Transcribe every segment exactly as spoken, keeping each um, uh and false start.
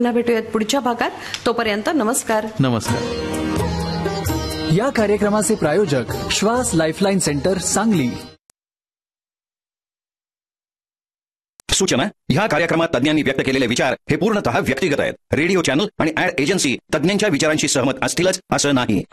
भेटूयात पुढच्या भागात. तोपर्यंत नमस्कार. नमस्कार. या कार्यक्रमाचे प्रायोजक श्वास लाईफलाईन सेंटर सांगली. सूचना: ह्या कार्यक्रमात तज्ञांनी व्यक्त केलेले विचार हे पूर्णतः व्यक्तिगत आहेत. रेडिओ चॅनल आणि ऍड एजन्सी तज्ञांच्या विचारांशी सहमत असतीलच असं नाही.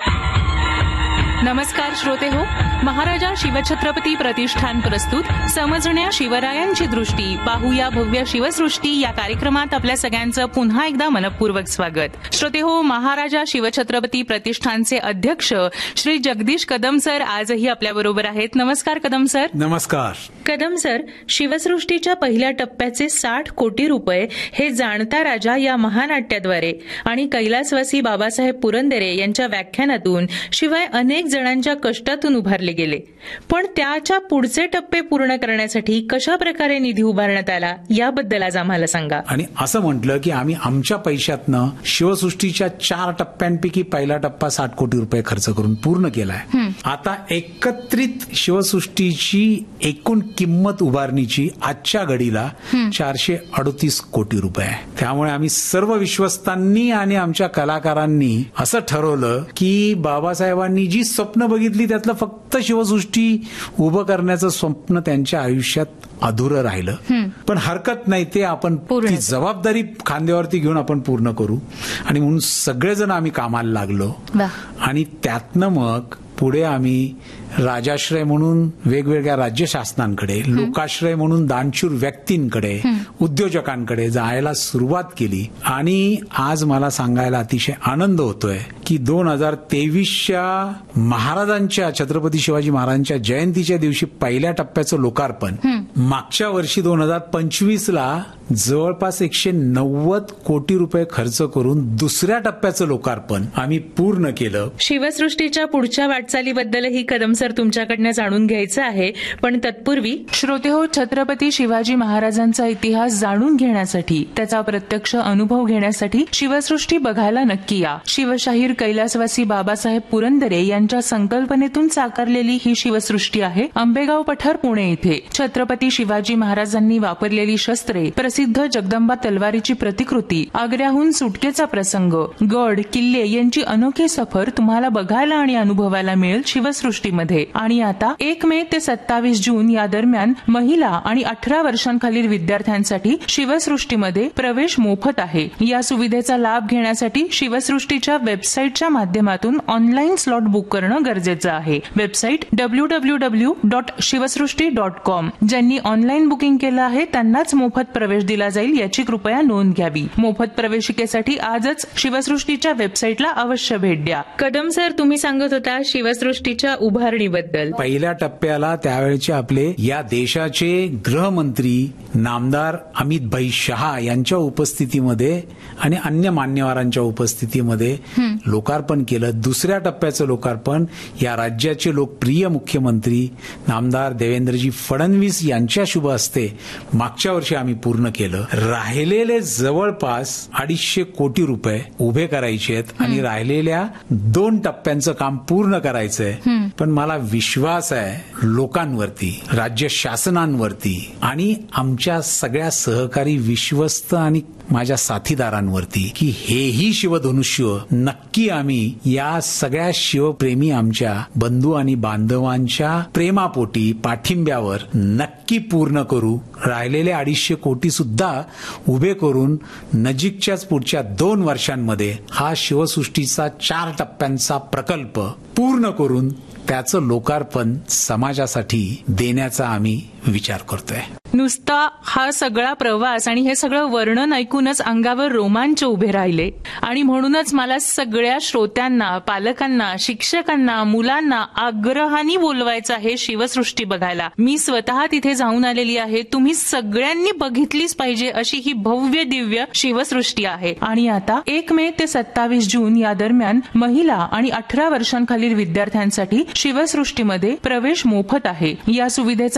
नमस्कार श्रोते हो, महाराजा शिवछत्रपती प्रतिष्ठान प्रस्तुत समजण्या शिवरायांची दृष्टी, पाहूया भव्य शिवसृष्टी या कार्यक्रमात आपल्या सगळ्यांचं पुन्हा एकदा मनपूर्वक स्वागत. श्रोते हो, महाराजा शिवछत्रपती प्रतिष्ठानचे अध्यक्ष श्री जगदीश कदम सर आजही आपल्याबरोबर आहेत. नमस्कार कदम सर. नमस्कार कदम सर. शिवसृष्टीच्या पहिल्या टप्प्याचे साठ कोटी रुपये हे जाणता राजा या महानाट्याद्वारे आणि कैलासवासी बाबासाहेब पुरंदरे यांच्या व्याख्यानातून शिवाय अनेक जणांच्या कष्टातून उभारले गेले. पण त्याच्या पुढचे टप्पे पूर्ण करण्यासाठी कशा प्रकारे निधी उभारण्यात आला याबद्दल आज आम्हाला सांगा. आणि असं म्हटलं की आम्ही आमच्या पैशातनं शिवसृष्टीच्या चार टप्प्यांपैकी पहिला टप्पा साठ कोटी रुपये खर्च करून पूर्ण केलाय. आता एकत्रित शिवसृष्टीची एकूण किंमत उभारणीची आजच्या घडीला चारशे अडतीस कोटी रुपये आहे. त्यामुळे आम्ही सर्व विश्वस्तांनी आणि आमच्या कलाकारांनी असं ठरवलं की बाबासाहेबांनी जी स्वप्न बघितली त्यातलं फक्त शिवसृष्टी उभं करण्याचं स्वप्न त्यांच्या आयुष्यात अधुरं राहिलं. पण हरकत नाही, ते आपण ती जबाबदारी खांद्यावरती घेऊन आपण पूर्ण करू. आणि म्हणून सगळेजण आम्ही कामाला लागलो. आणि त्यातनं मग पुढे आम्ही राजाश्रय म्हणून वेगवेगळ्या राज्य शासनांकडे, लोकाश्रय म्हणून दानशूर व्यक्तींकडे, उद्योजकांकडे जायला सुरुवात केली. आणि आज मला सांगायला अतिशय आनंद होतोय की दोन हजार तेवीसच्या महाराजांच्या छत्रपती शिवाजी महाराजांच्या जयंतीच्या दिवशी पहिल्या टप्प्याचं लोकार्पण, मागच्या वर्षी दोन हजार पंचवीस ला जवळपास एकशे नव्वद कोटी रुपये खर्च करून दुसऱ्या टप्प्याचं लोकार्पण आम्ही पूर्ण केलं. शिवसृष्टीच्या पुढच्या वाटचालीबद्दलही कदम सर तुमच्याकडनं जाणून घ्यायचं आहे. पण तत्पूर्वी श्रोते हो, छत्रपती शिवाजी महाराजांचा इतिहास जाणून घेण्यासाठी, त्याचा प्रत्यक्ष अनुभव घेण्यासाठी शिवसृष्टी बघायला नक्की या. शिवशाहीर कैलासवासी बाबासाहेब पुरंदरे यांच्या संकल्पनेतून साकारलेली ही शिवसृष्टी आहे आंबेगाव पठार पुणे इथे. छत्रपती शिवाजी महाराजांनी वापरलेली शस्त्रे, प्रसिद्ध जगदंबा तलवारीची प्रतिकृती, आग्र्याहून सुटकेचा प्रसंग, गड किल्ले यांची अनोखी सफर तुम्हाला बघायला आणि अनुभवायला मिळेल शिवसृष्टीमध्ये. आणि आता एक मे ते सत्तावीस जून या दरम्यान महिला आणि अठरा वर्षांखालील विद्यार्थ्यांसाठी शिवसृष्टीमध्ये प्रवेश मोफत आहे. या सुविधेचा लाभ घेण्यासाठी शिवसृष्टीच्या वेबसाईटच्या माध्यमातून ऑनलाईन स्लॉट बुक करणं गरजेचं आहे. Website W W W dot Shivsrushti dot com. ज्यांनी ऑनलाईन बुकिंग केलं आहे त्यांनाच मोफत प्रवेश दिला जाईल याची कृपया नोंद घ्यावी. मोफत प्रवेशिकेसाठी आजच शिवसृष्टीच्या वेबसाईटला अवश्य भेट द्या. कदम सर, तुम्ही सांगत होता शिवसृष्टीच्या उभारणीबद्दल. पहिल्या टप्प्याला त्यावेळेचे आपले या देशाचे गृहमंत्री नामदार अमित भाई शहा यांच्या उपस्थितीमध्ये आणि अन्य मान्यवरांच्या उपस्थितीमध्ये लोकार्पण केलं. दुसऱ्या टप्प्याचं लोकार्पण या राज्याचे लोकप्रिय मुख्यमंत्री नामदार देवेंद्रजी फडणवीस यांच्या शुभ हस्ते मागच्या वर्षी आम्ही पूर्ण केलं. राहिलेले जवळपास अडीचशे कोटी रुपये उभे करायचे आहेत आणि राहिलेल्या दोन टप्प्यांचं काम पूर्ण करायचंय. पण मला विश्वास आहे लोकांवरती, राज्य शासनांवरती आणि आमच्या सगळ्या सहकारी विश्वस्त आणि माझ्या साथीदारांवरती की हेही शिवधनुष्य नक्की आम्ही या सगळ्या शिवप्रेमी आमच्या बंधू आणि बांधवांच्या प्रेमापोटी, पाठिंब्यावर नक्की पूर्ण करू. राहिलेले अडीचशे कोटी सुद्धा उभे करून नजीकच्याच पुढच्या दोन वर्षांमध्ये हा शिवसृष्टीचा चार टप्प्यांचा प्रकल्प पूर्ण करून त्याचं लोकार्पण समाजासाठी देण्याचा आम्ही विचार करतोय. नुसता हा सगळा प्रवास आणि हे सगळं वर्णन ऐकूनच अंगावर रोमांच उभे राहिले. आणि म्हणूनच मला सगळ्या श्रोत्यांना, पालकांना, शिक्षकांना, मुलांना आग्रहाने बोलवायचं आहे शिवसृष्टी बघायला. मी स्वतः तिथे जाऊन आलेली आहे. तुम्ही सगळ्यांनी बघितलीच पाहिजे अशी ही भव्य दिव्य शिवसृष्टी आहे. आणि आता एक मे ते सत्तावीस जून या दरम्यान महिला आणि अठरा वर्षांखालील विद्यार्थ्यांसाठी शिवसृष्टीमध्ये प्रवेश मोफत आहे. या सुविधेचा लाभ घेण्या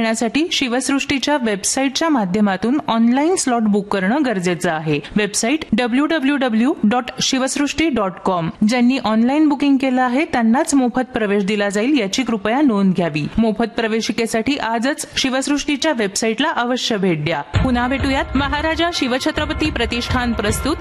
घेण्यासाठी शिवसृष्टीच्या वेबसाईटच्या माध्यमातून ऑनलाईन स्लॉट बुक करणं गरजेचं आहे. Website W W W dot Shivsrushti dot com. ज्यांनी ऑनलाईन बुकिंग केलं आहे त्यांनाच मोफत प्रवेश दिला जाईल याची कृपया नोंद घ्यावी. मोफत प्रवेशिकेसाठी आजच शिवसृष्टीच्या वेबसाईटला अवश्य भेट द्या. पुन्हा भेटूयात. महाराजा शिवछत्रपती प्रतिष्ठान प्रस्तुत